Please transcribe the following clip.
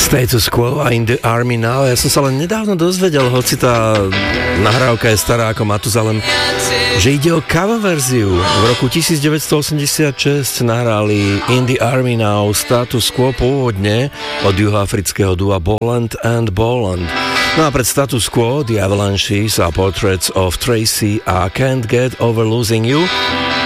Status Quo a In the Army Now. Ja som sa len nedávno dozvedel, hoci tá nahrávka je stará ako Matuzalem, že ide o cover verziu. V roku 1986 nahrali In the Army Now Status Quo pôvodne od juhoafrického dua Boland and Boland. No a pred Status Quo The Avalanches a Portraits of Tracy a Can't Get Over Losing You